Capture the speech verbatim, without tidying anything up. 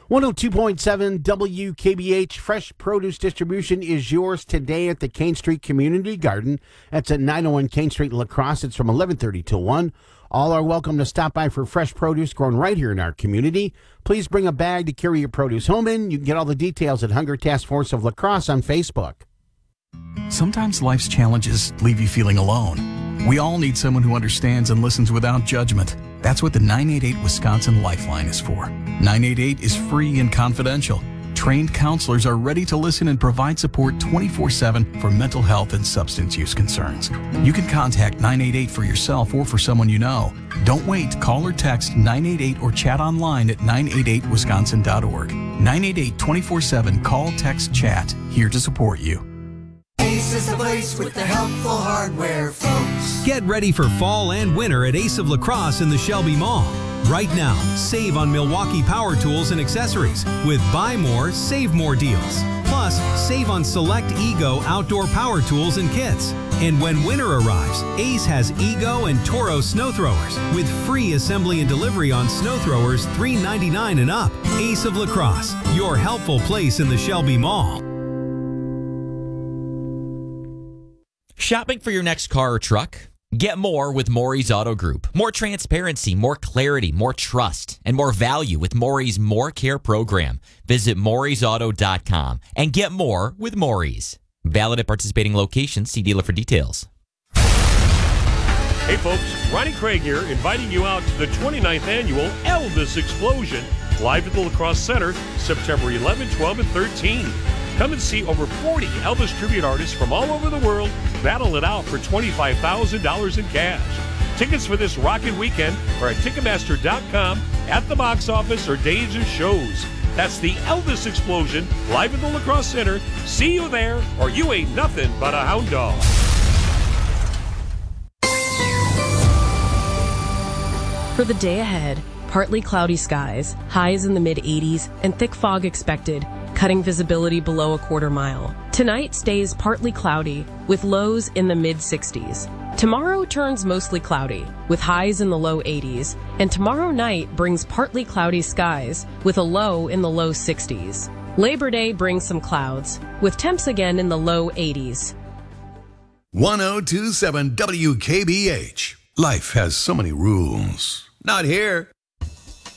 one oh two point seven W K B H Fresh Produce Distribution is yours today at the Kane Street Community Garden. That's at nine oh one Kane Street, La Crosse. It's from eleven thirty till one. All are welcome to stop by for fresh produce grown right here in our community. Please bring a bag to carry your produce home in. You can get all the details at Hunger Task Force of La Crosse on Facebook. Sometimes life's challenges leave you feeling alone. We all need someone who understands and listens without judgment. That's what the nine eight eight Wisconsin Lifeline is for. nine eight eight is free and confidential. Trained counselors are ready to listen and provide support twenty-four seven for mental health and substance use concerns. You can contact nine eight eight for yourself or for someone you know. Don't wait. Call or text nine eight eight or chat online at nine eight eight wisconsin dot org. nine eight eight, twenty-four seven. Call, text, chat. Here to support you. Ace is the place with the helpful hardware, folks. Get ready for fall and winter at Ace of La Crosse in the Shelby Mall. Right now, save on Milwaukee power tools and accessories with buy more, save more deals. Plus, save on select Ego outdoor power tools and kits. And when winter arrives, Ace has Ego and Toro snow throwers with free assembly and delivery on snow throwers three ninety-nine and up. Ace of La Crosse, your helpful place in the Shelby Mall. Shopping for your next car or truck? Get more with Maury's Auto Group. More transparency, more clarity, more trust, and more value with Maury's More Care program. Visit Maury's Auto dot com and get more with Maury's. Valid at participating locations. See dealer for details. Hey folks, Ronnie Craig here, inviting you out to the twenty-ninth annual Elvis Explosion, live at the La Crosse Center, September eleventh, twelfth, and thirteenth. Come and see over forty Elvis tribute artists from all over the world battle it out for twenty-five thousand dollars in cash. Tickets for this rockin' weekend are at Ticketmaster dot com, at the box office, or days of shows. That's the Elvis Explosion, live at the La Crosse Center. See you there, or you ain't nothing but a hound dog. For the day ahead, partly cloudy skies, highs in the mid eighties, and thick fog expected, cutting visibility below a quarter mile. Tonight stays partly cloudy, with lows in the mid sixties. Tomorrow turns mostly cloudy, with highs in the low eighties, and tomorrow night brings partly cloudy skies, with a low in the low sixties. Labor Day brings some clouds, with temps again in the low eighties. one oh two point seven W K B H. Life has so many rules. Not here.